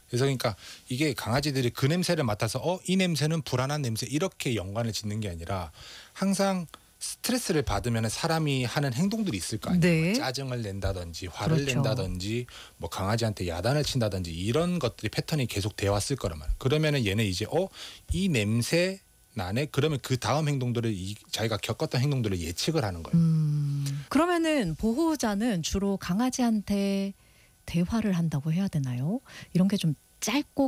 그래서 그러니까 이게 강아지들이 그 냄새를 맡아서 이 냄새는 불안한 냄새 이렇게 연관을 짓는 게 아니라 항상 스트레스를 받으면 사람이 하는 행동들이 있을 거 아니에요. 네. 짜증을 낸다든지 화를 그렇죠. 낸다든지 뭐 강아지한테 야단을 친다든지 이런 것들이 패턴이 계속 되어 왔을 거란 말이에요. 그러면은 얘는 이제 이 냄새 나네. 그러면 그 다음 행동들을 자기가 겪었던 행동들을 예측을 하는 거예요. 그러면은 보호자는 주로 강아지한테 대화를 한다고 해야 되나요? 이런 게 좀 짧고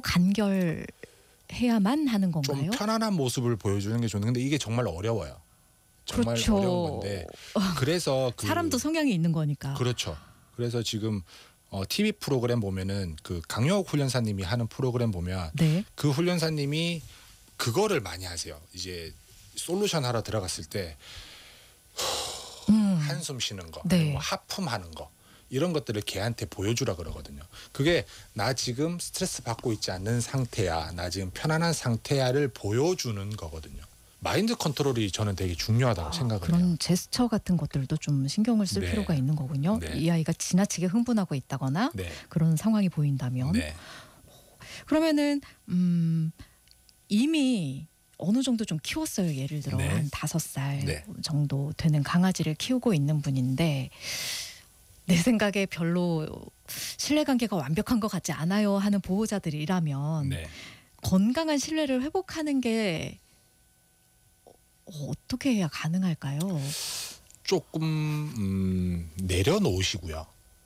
간결해야만 하는 좀 건가요? 편안한 모습을 보여주는 게 좋은데 이게 정말 어려워요. 정말 그렇죠. 어려운 건데 그래서 사람도 성향이 있는 거니까. 그렇죠. 그래서 지금 TV 프로그램 보면은 그 강영욱 훈련사님이 하는 프로그램 보면 네. 그 훈련사님이 그거를 많이 하세요. 이제 솔루션 하러 들어갔을 때 한숨 쉬는 거, 네. 뭐 하품하는 거 이런 것들을 걔한테 보여주라 그러거든요. 그게 나 지금 스트레스 받고 있지 않는 상태야, 나 지금 편안한 상태야를 보여주는 거거든요. 마인드 컨트롤이 저는 되게 중요하다고 생각을 그런 해요. 제스처 같은 것들도 좀 신경을 쓸 네. 필요가 있는 거군요. 네. 이 아이가 지나치게 흥분하고 있다거나 네, 그런 상황이 보인다면 네, 그러면은 이미 어느 정도 좀 키웠어요. 예를 들어 네. 한 5살 네. 정도 되는 강아지를 키우고 있는 분인데 내 생각에 별로 신뢰관계가 완벽한 것 같지 않아요 하는 보호자들이라면 네. 건강한 신뢰를 회복하는 게 어떻게 해야 가능할까요? 조금 내려놓으시고요.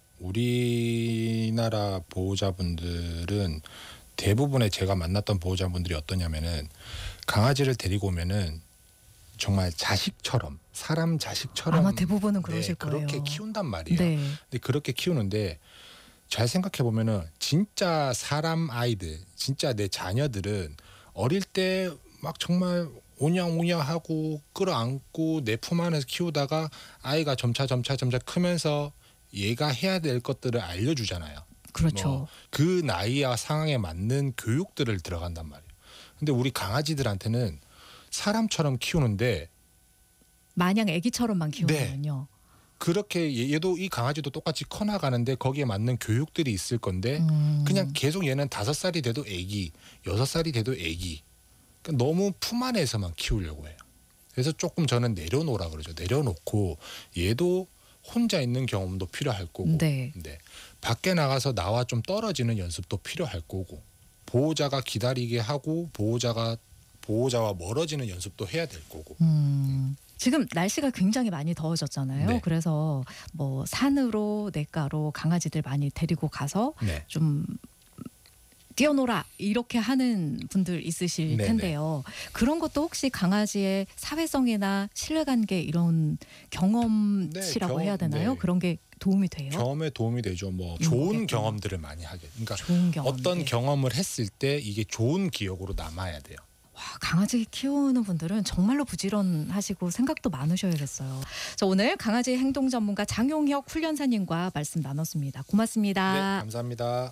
우리나라 보호자분들은 대부분의 제가 만났던 보호자분들이 어떠냐면은 강아지를 데리고 오면은 정말 자식처럼 사람 자식처럼 아마 대부분은 그러실 그렇게 거예요. 키운단 말이에요. 네. 근데 그렇게 키우는데 잘 생각해 보면은 진짜 사람 아이들, 진짜 내 자녀들은 어릴 때 막 정말 오냐오냐하고 끌어안고 내 품 안에서 키우다가 아이가 점차 크면서 얘가 해야 될 것들을 알려주잖아요. 그렇죠. 그 나이와 상황에 맞는 교육들을 들어간단 말이에요. 근데 우리 강아지들한테는 사람처럼 키우는데 마냥 아기처럼만 키우는군요. 그렇게 얘도 이 강아지도 똑같이 커나가는데 거기에 맞는 교육들이 있을 건데 그냥 계속 얘는 5살이 돼도 애기, 6살이 돼도 애기. 그러니까 너무 품 안에서만 키우려고 해요. 그래서 조금 저는 내려놓으라 그러죠. 내려놓고 얘도 혼자 있는 경험도 필요할 거고 네. 밖에 나가서 나와 좀 떨어지는 연습도 필요할 거고 보호자가 기다리게 하고 보호자와 멀어지는 연습도 해야 될 거고. 지금 날씨가 굉장히 많이 더워졌잖아요. 네. 그래서 뭐 산으로 냇가로 강아지들 많이 데리고 가서 네. 좀 뛰어놀아 이렇게 하는 분들 있으실 네네. 텐데요. 그런 것도 혹시 강아지의 사회성이나 신뢰관계 이런 경험치라고 해야 되나요? 네. 그런 게 도움이 돼요? 경험에 도움이 되죠. 뭐 좋은 경험들을 많이 하게. 그러니까 좋은 경험. 어떤 경험을 했을 때 이게 좋은 기억으로 남아야 돼요. 와, 강아지 키우는 분들은 정말로 부지런하시고 생각도 많으셔야겠어요. 자, 오늘 강아지 행동 전문가 장용혁 훈련사님과 말씀 나눴습니다. 네, 고맙습니다. 감사합니다.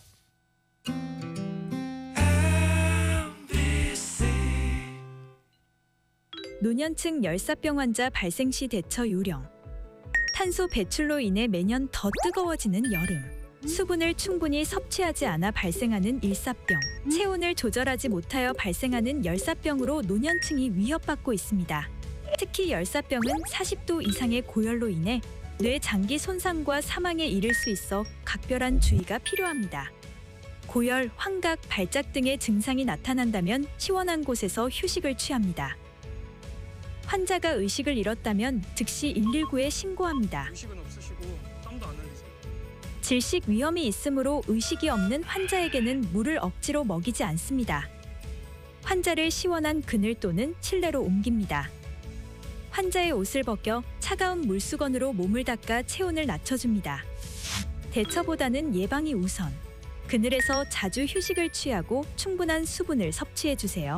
노년층 열사병 환자 발생 시 대처 요령. 탄소 배출로 인해 매년 더 뜨거워지는 여름. 수분을 충분히 섭취하지 않아 발생하는 일사병. 체온을 조절하지 못하여 발생하는 열사병으로 노년층이 위협받고 있습니다. 특히 열사병은 40도 이상의 고열로 인해 뇌 장기 손상과 사망에 이를 수 있어 각별한 주의가 필요합니다. 고열, 환각, 발작 등의 증상이 나타난다면 시원한 곳에서 휴식을 취합니다. 환자가 의식을 잃었다면 즉시 119에 신고합니다. 의식은 없으시고 땀도 안 흘리세요. 질식 위험이 있으므로 의식이 없는 환자에게는 물을 억지로 먹이지 않습니다. 환자를 시원한 그늘 또는 실내로 옮깁니다. 환자의 옷을 벗겨 차가운 물수건으로 몸을 닦아 체온을 낮춰줍니다. 대처보다는 예방이 우선. 그늘에서 자주 휴식을 취하고 충분한 수분을 섭취해주세요.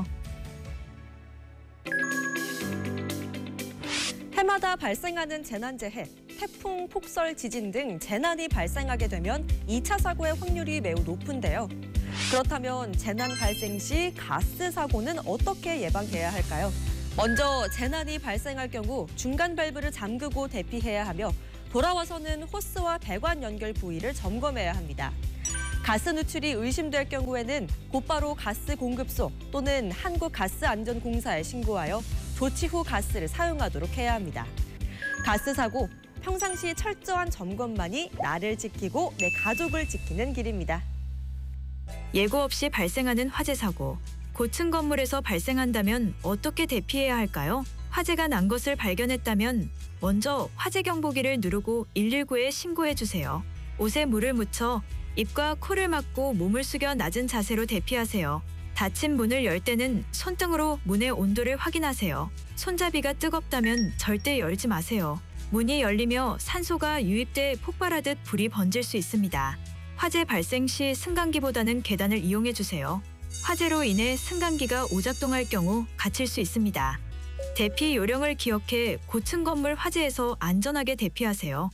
해마다 발생하는 재난재해, 태풍, 폭설, 지진 등 재난이 발생하게 되면 2차 사고의 확률이 매우 높은데요. 그렇다면 재난 발생 시 가스 사고는 어떻게 예방해야 할까요? 먼저 재난이 발생할 경우 중간 밸브를 잠그고 대피해야 하며 돌아와서는 호스와 배관 연결 부위를 점검해야 합니다. 가스 누출이 의심될 경우에는 곧바로 가스 공급소 또는 한국가스안전공사에 신고하여 조치 후 가스를 사용하도록 해야 합니다. 가스 사고, 평상시 철저한 점검만이 나를 지키고 내 가족을 지키는 길입니다. 예고 없이 발생하는 화재 사고. 고층 건물에서 발생한다면 어떻게 대피해야 할까요? 화재가 난 것을 발견했다면 먼저 화재 경보기를 누르고 119에 신고해 주세요. 옷에 물을 묻혀 입과 코를 막고 몸을 숙여 낮은 자세로 대피하세요. 닫힌 문을 열 때는 손등으로 문의 온도를 확인하세요. 손잡이가 뜨겁다면 절대 열지 마세요. 문이 열리며 산소가 유입돼 폭발하듯 불이 번질 수 있습니다. 화재 발생 시 승강기보다는 계단을 이용해 주세요. 화재로 인해 승강기가 오작동할 경우 갇힐 수 있습니다. 대피 요령을 기억해 고층 건물 화재에서 안전하게 대피하세요.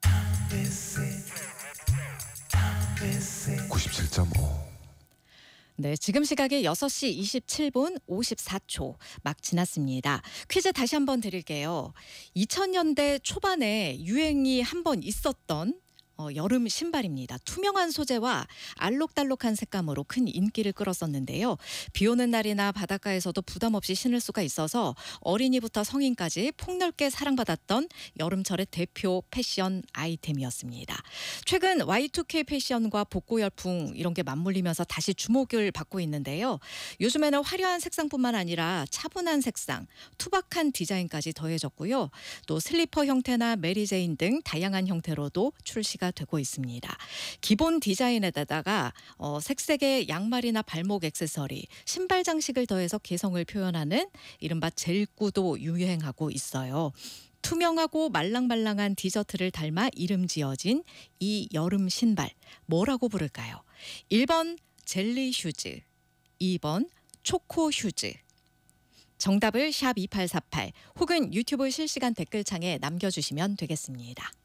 97.5 네, 지금 시각이 6시 27분 54초 막 지났습니다. 퀴즈 다시 한번 드릴게요. 2000년대 초반에 유행이 한번 있었던 여름 신발입니다. 투명한 소재와 알록달록한 색감으로 큰 인기를 끌었었는데요. 비 오는 날이나 바닷가에서도 부담 없이 신을 수가 있어서 어린이부터 성인까지 폭넓게 사랑받았던 여름철의 대표 패션 아이템이었습니다. 최근 Y2K 패션과 복고 열풍 이런 게 맞물리면서 다시 주목을 받고 있는데요. 요즘에는 화려한 색상뿐만 아니라 차분한 색상, 투박한 디자인까지 더해졌고요. 또 슬리퍼 형태나 메리제인 등 다양한 형태로도 출시가 되고 있습니다. 기본 디자인에다가 색색의 양말이나 발목 액세서리, 신발 장식을 더해서 개성을 표현하는 이른바 젤구도 유행하고 있어요. 투명하고 말랑말랑한 디저트를 닮아 이름 지어진 이 여름 신발 뭐라고 부를까요? 1번 젤리 휴즈, 2번 초코 휴즈. 정답을 샵 2848 혹은 유튜브 실시간 댓글창에 남겨주시면 되겠습니다.